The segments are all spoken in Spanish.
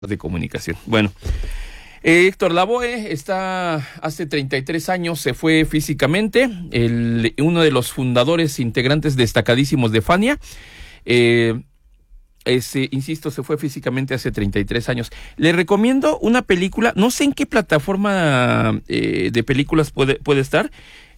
de comunicación. Bueno, Héctor Lavoe está hace 33 años, se fue físicamente, uno de los fundadores integrantes destacadísimos de Fania. Insisto, se fue físicamente hace 33 años. Le recomiendo una película, no sé en qué plataforma de películas puede estar,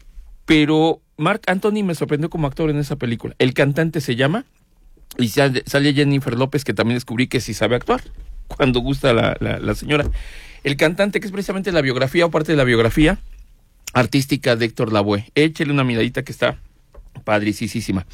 pero Marc Anthony me sorprendió como actor en esa película. El cantante se llama, y sale Jennifer López, que también descubrí que sí sabe actuar, cuando gusta la señora. El cantante, que es precisamente la biografía o parte de la biografía artística de Héctor Lavoe. Échele una miradita que está padricísima.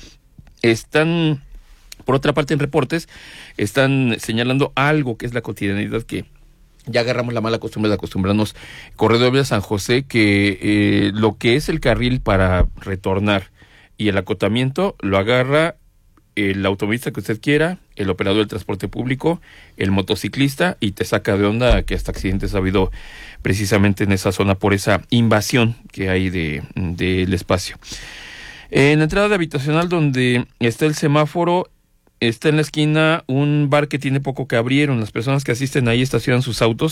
Están, por otra parte, en reportes, están señalando algo que es la cotidianidad, que ya agarramos la mala costumbre de acostumbrarnos. Corredor de San José, que lo que es el carril para retornar y el acotamiento lo agarra el automovilista que usted quiera, el operador del transporte público, el motociclista, y te saca de onda, que hasta accidentes ha habido precisamente en esa zona por esa invasión que hay del espacio. En la entrada de habitacional, donde está el semáforo, está en la esquina un bar que tiene poco que abrieron. Las personas que asisten ahí estacionan sus autos.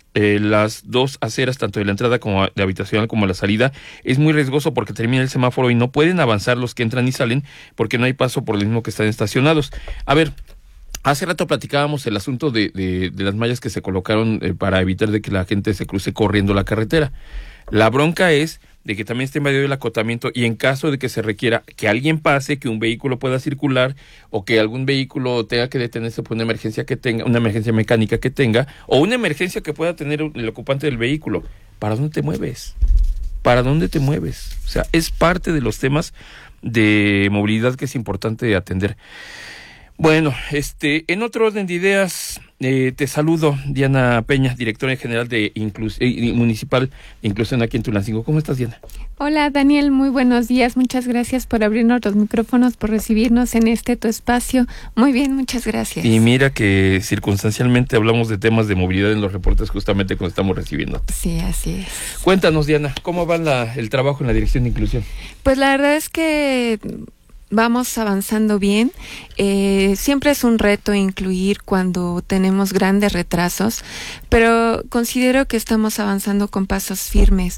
Las dos aceras, tanto de la entrada como de habitacional como la salida, es muy riesgoso porque termina el semáforo y no pueden avanzar los que entran y salen porque no hay paso por lo mismo que están estacionados. A ver, hace rato platicábamos el asunto de las mallas que se colocaron para evitar de que la gente se cruce corriendo la carretera. La bronca es de que también esté invadido el acotamiento, y en caso de que se requiera que alguien pase, que un vehículo pueda circular, o que algún vehículo tenga que detenerse por una emergencia que tenga, una emergencia mecánica que tenga, o una emergencia que pueda tener el ocupante del vehículo, ¿para dónde te mueves? ¿Para dónde te mueves? O sea, es parte de los temas de movilidad que es importante atender. Bueno, en otro orden de ideas, te saludo, Diana Peña, directora general de Municipal de Inclusión aquí en Tulancingo. ¿Cómo estás, Diana? Hola, Daniel, muy buenos días. Muchas gracias por abrirnos los micrófonos, por recibirnos en tu espacio. Muy bien, muchas gracias. Y mira que circunstancialmente hablamos de temas de movilidad en los reportes justamente cuando estamos recibiendo. Sí, así es. Cuéntanos, Diana, ¿cómo va el trabajo en la Dirección de Inclusión? Pues la verdad es que vamos avanzando bien. Siempre es un reto incluir cuando tenemos grandes retrasos, pero considero que estamos avanzando con pasos firmes.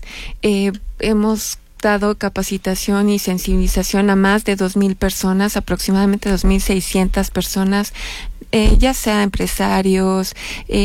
Hemos dado capacitación y sensibilización a más de 2,000 personas, aproximadamente 2,600 personas, ya sea empresarios,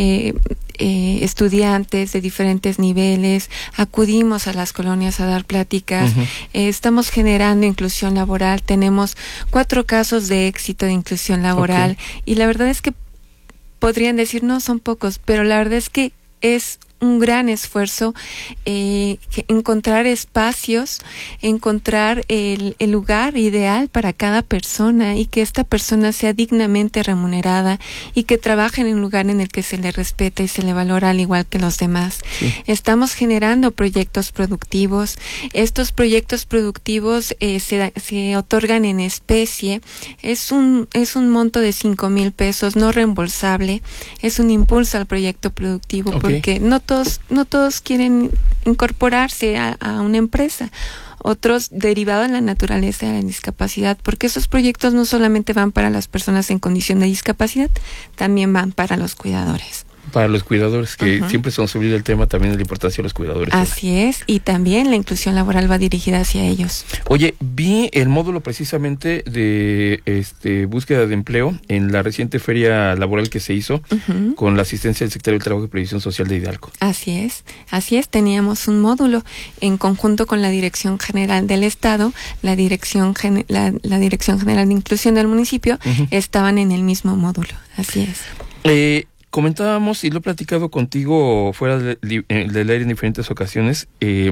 estudiantes de diferentes niveles. Acudimos a las colonias a dar pláticas. Uh-huh. Estamos generando inclusión laboral. Tenemos 4 casos de éxito de inclusión laboral. Okay. Y la verdad es que podrían decir, no, son pocos, pero la verdad es que es un gran esfuerzo encontrar espacios, encontrar el lugar ideal para cada persona, y que esta persona sea dignamente remunerada y que trabaje en un lugar en el que se le respete y se le valora al igual que los demás. Sí. Estamos generando proyectos productivos. Estos proyectos productivos se otorgan en especie. Es un monto de 5,000 pesos, no reembolsable. Es un impulso al proyecto productivo. Okay. Porque no todos quieren incorporarse a una empresa. Otros, derivado de la naturaleza de la discapacidad, porque esos proyectos no solamente van para las personas en condición de discapacidad, también van para los cuidadores. Para los cuidadores, que uh-huh. Siempre se nos olvida el tema también de la importancia de los cuidadores. Así es, y también la inclusión laboral va dirigida hacia ellos. Oye, vi el módulo precisamente de búsqueda de empleo en la reciente feria laboral que se hizo uh-huh. con la asistencia del Secretario del Trabajo y Previsión Social de Hidalgo. Así es, teníamos un módulo en conjunto con la Dirección General del Estado, la Dirección General de Inclusión del municipio, uh-huh. estaban en el mismo módulo, así es. Comentábamos, y lo he platicado contigo fuera del aire en diferentes ocasiones,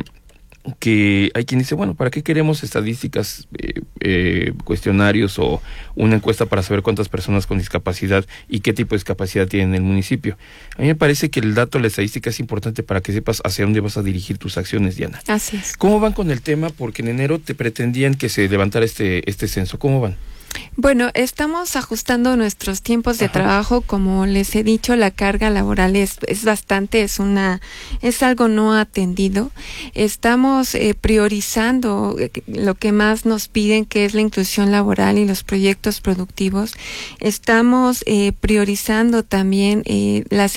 que hay quien dice, bueno, ¿para qué queremos estadísticas, cuestionarios o una encuesta para saber cuántas personas con discapacidad y qué tipo de discapacidad tienen en el municipio? A mí me parece que el dato, la estadística es importante para que sepas hacia dónde vas a dirigir tus acciones, Diana. Así es. ¿Cómo van con el tema? Porque en enero te pretendían que se levantara este censo. ¿Cómo van? Bueno, estamos ajustando nuestros tiempos de trabajo. Como les he dicho, la carga laboral es bastante, es algo no atendido. Estamos priorizando lo que más nos piden, que es la inclusión laboral y los proyectos productivos. Estamos priorizando también las